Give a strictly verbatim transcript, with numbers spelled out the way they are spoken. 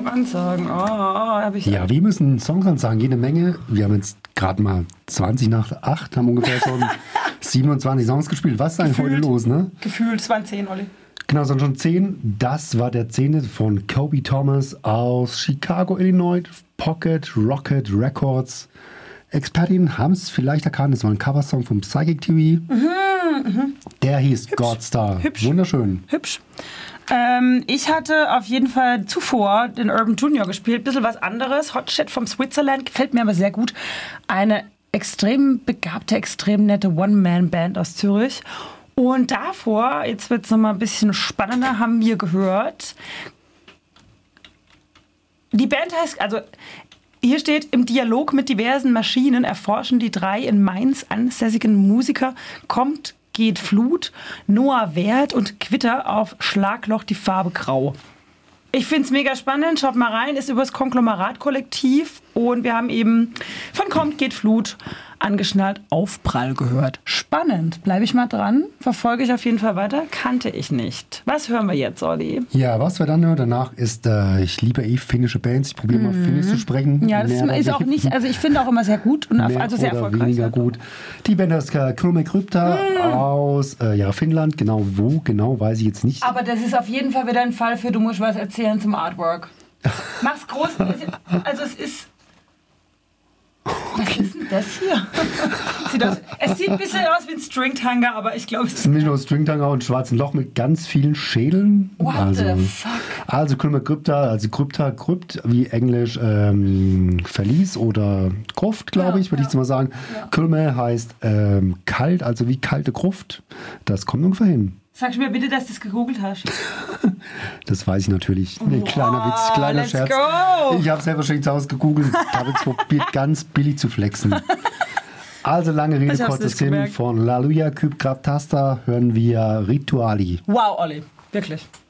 ansagen. Oh, hab ich ja, wir müssen Songs ansagen, jede Menge. Wir haben jetzt gerade mal zwanzig nach acht, haben ungefähr schon siebenundzwanzig Songs gespielt. Was ist eigentlich heute los, ne? Gefühlt, es waren zehn, Olli. Genau, es sind schon zehn. Das war der zehnte von Kobe Thomas aus Chicago, Illinois. Pocket Rocket Records. Expertinnen haben es vielleicht erkannt. Das war ein Coversong vom Psychic T V. Mhm, mh. Der hieß Hübsch. Godstar. Hübsch. Wunderschön. Hübsch. Ähm, ich hatte auf jeden Fall zuvor den Urban Junior gespielt. Bisschen was anderes. Hot Shit vom Switzerland. Gefällt mir aber sehr gut. Eine extrem begabte, extrem nette One-Man-Band aus Zürich. Und davor, jetzt wird es nochmal ein bisschen spannender, haben wir gehört. Die Band heißt, also hier steht, im Dialog mit diversen Maschinen erforschen die drei in Mainz ansässigen Musiker, kommt, geht Flut, Noah Wert und Quitter auf Schlagloch die Farbe Grau. Ich finde es mega spannend, schaut mal rein, ist über das Konglomerat-Kollektiv und wir haben eben von Kommt, geht Flut angeschnallt Aufprall gehört. Spannend, bleibe ich mal dran, verfolge ich auf jeden Fall weiter, kannte ich nicht. Was hören wir jetzt, Olli? Ja, was wir dann hören danach ist, äh, ich liebe eh finnische Bands, ich probiere mal mhm. Finnisch zu sprechen. Ja, das ist, ist auch nicht, also ich finde auch immer sehr gut und mehr also sehr oder erfolgreich. Weniger gut. Die Band ist äh, Kulme Krypta mhm. aus äh, ja, Finnland, genau wo, genau weiß ich jetzt nicht. Aber das ist auf jeden Fall wieder ein Fall für, du musst was erzählen zum Artwork. Mach's groß, also es ist... Was ist denn das hier? sieht aus, es sieht ein bisschen aus wie ein Stringtanger, aber ich glaube, es ist nicht nur ein Stringtanger und ein schwarzes Loch mit ganz vielen Schädeln. What also, the fuck? Also Kulme Krypta, also Krypta, Krypt, wie Englisch ähm, Verlies oder Gruft, glaube ja, ich, würde ja. ich jetzt mal sagen. Ja. Kulme heißt ähm, kalt, also wie kalte Gruft. Das kommt ungefähr hin. Sag mir bitte, dass du das gegoogelt hast. Das weiß ich natürlich. Nee, wow, kleiner Witz, kleiner let's Scherz. Go. Ich habe selber schon zu Hause gegoogelt. Ich habe jetzt probiert, ganz billig zu flexen. Also lange Rede, kurzer Sinn. Von Laluja Kyp Kraptasta hören wir Rituali. Wow, Olli, wirklich.